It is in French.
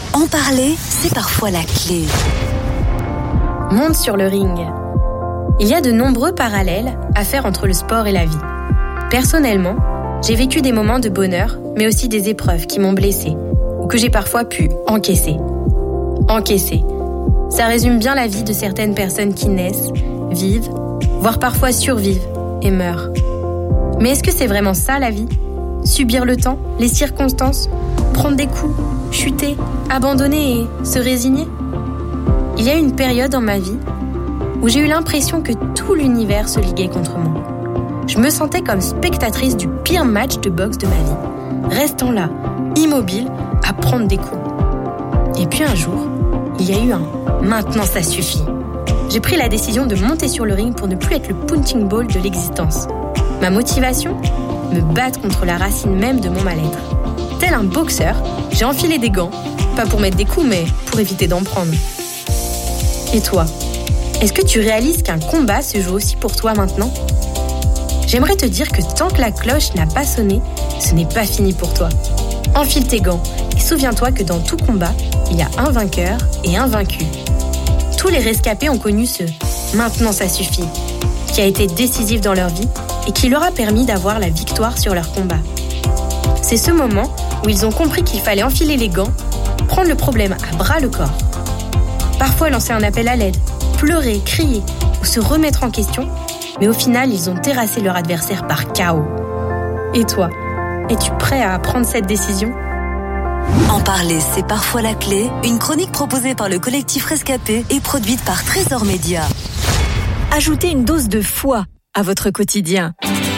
En parler, c'est parfois la clé. Monte sur le ring. Il y a de nombreux parallèles à faire entre le sport et la vie. Personnellement, j'ai vécu des moments de bonheur, mais aussi des épreuves qui m'ont blessée, ou que j'ai parfois pu encaisser. Encaisser. Ça résume bien la vie de certaines personnes qui naissent, vivent, voire parfois survivent et meurent. Mais est-ce que c'est vraiment ça la vie ? Subir le temps, les circonstances, prendre des coups, chuter, abandonner et se résigner ? Il y a eu une période dans ma vie où j'ai eu l'impression que tout l'univers se liguait contre moi. Je me sentais comme spectatrice du pire match de boxe de ma vie, restant là, immobile, à prendre des coups. Et puis un jour, il y a eu un « maintenant ça suffit ». J'ai pris la décision de monter sur le ring pour ne plus être le punching ball de l'existence. Ma motivation ? Me battre contre la racine même de mon mal-être. Tel un boxeur, j'ai enfilé des gants, pas pour mettre des coups, mais pour éviter d'en prendre. Et toi ? Est-ce que tu réalises qu'un combat se joue aussi pour toi maintenant ? J'aimerais te dire que tant que la cloche n'a pas sonné, ce n'est pas fini pour toi. Enfile tes gants et souviens-toi que dans tout combat, il y a un vainqueur et un vaincu. Tous les rescapés ont connu ce « maintenant ça suffit » qui a été décisif dans leur vie et qui leur a permis d'avoir la victoire sur leur combat. C'est ce moment où ils ont compris qu'il fallait enfiler les gants, prendre le problème à bras le corps. Parfois lancer un appel à l'aide, pleurer, crier ou se remettre en question, mais au final, ils ont terrassé leur adversaire par KO. Et toi, es-tu prêt à prendre cette décision ? En parler, c'est parfois la clé. Une chronique proposée par le collectif Rescapé et produite par Trésor Média. Ajoutez une dose de foi à votre quotidien.